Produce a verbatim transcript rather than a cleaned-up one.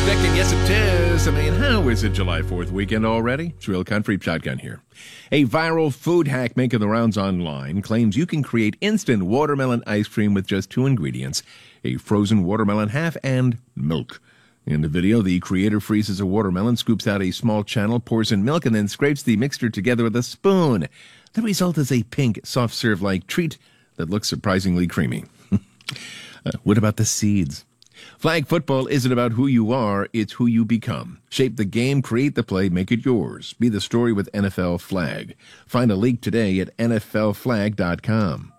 Vic, and yes, it is. I mean, how is it July fourth weekend already? It's Real Country Shotgun here. A viral food hack making the rounds online claims you can create instant watermelon ice cream with just two ingredients, a frozen watermelon half and milk. In the video, the creator freezes a watermelon, scoops out a small channel, pours in milk, and then scrapes the mixture together with a spoon. The result is a pink, soft-serve-like treat that looks surprisingly creamy. uh, what about the seeds? Flag football isn't about who you are, it's who you become. Shape the game, create the play, make it yours. Be the story with N F L Flag. Find a league today at N F L flag dot com.